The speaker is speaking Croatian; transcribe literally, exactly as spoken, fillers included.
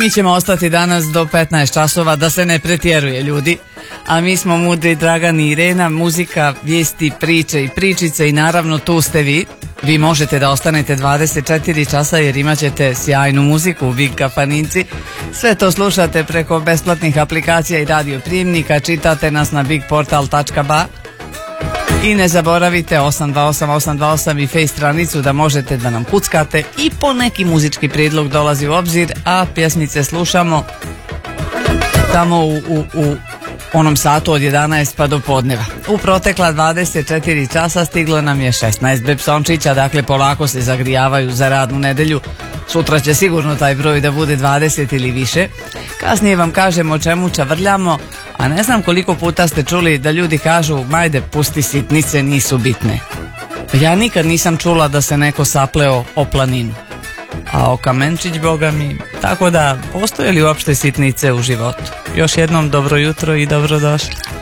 mi ćemo ostati danas do petnaest časova, da se ne pretjeruje, ljudi. A mi smo Mudri, Dragan i Irena, muzika, vijesti, priče i pričice i naravno tu ste vi. Vi možete da ostanete dvadeset četiri časa jer imat ćete sjajnu muziku u Big Kafaninci. Sve to slušate preko besplatnih aplikacija i radio prijemnika, čitate nas na bigportal tačka ba i ne zaboravite osam dva osam osam dva osam i face stranicu da možete da nam kuckate i po neki muzički prijedlog dolazi u obzir, a pjesmice slušamo tamo u, u, u onom satu od jedanaest pa do podneva. U protekla dvadeset četiri časa stiglo nam je šesnaest Bepsončića, dakle polako se zagrijavaju za radnu nedelju. Sutra će sigurno taj broj da bude dvadeset ili više. Kasnije vam kažemo o čemu čavrljamo, a ne znam koliko puta ste čuli da ljudi kažu majde pusti sitnice, nisu bitne. Ja nikad nisam čula da se neko sapleo o planinu, a o kamenčić boga mi. Tako da, postoje li uopšte sitnice u životu? Još jednom dobro jutro i dobrodošli.